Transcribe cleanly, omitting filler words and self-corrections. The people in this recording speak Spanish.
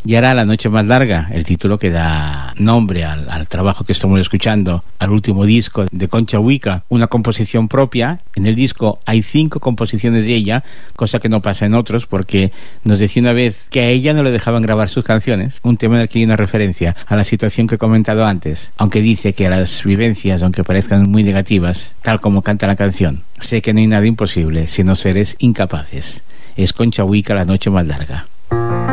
Y ahora La noche más larga, el título que da nombre al trabajo que estamos escuchando, al último disco de Concha Huica, una composición propia. En el disco hay 5 composiciones de ella, cosa que no pasa en otros, porque nos decía una vez que a ella no le dejaban grabar sus canciones, un tema en el que hay una referencia a la situación que he comentado antes, aunque dice que a las vivencias, aunque parezcan muy negativas, tal como canta la canción, sé que no hay nada imposible, sino seres incapaces. Es Concha Huica, La noche más larga.